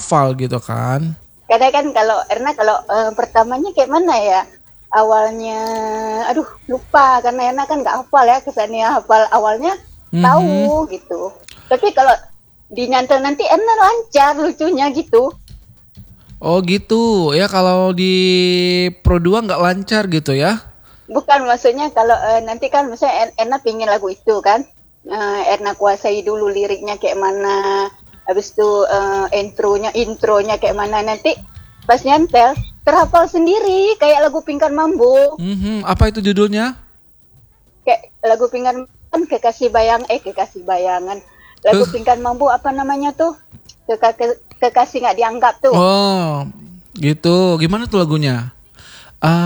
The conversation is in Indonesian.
hafal gitu kan. Kadang kan kalau Erna pertamanya kayak mana ya? Awalnya, aduh lupa karena Erna kan nggak hafal ya, kesannya hafal awalnya Mhm. tahu gitu. Tapi kalau dinyantel nanti Erna lancar lucunya gitu. Oh gitu ya, kalau di Pro 2 nggak lancar gitu ya. Bukan maksudnya kalau nanti kan misalnya Erna pingin lagu itu kan, Erna kuasai dulu liriknya kayak mana, habis itu intronya kayak mana nanti pas nyantel terhafal sendiri kayak lagu Pingkan Mambo. Apa itu judulnya? Kayak lagu Pingkan kan kekasih bayangan. Lagu Ke Pingkan Mambo apa namanya tuh? Kekasih nggak dianggap tuh. Oh, gitu. Gimana tuh lagunya?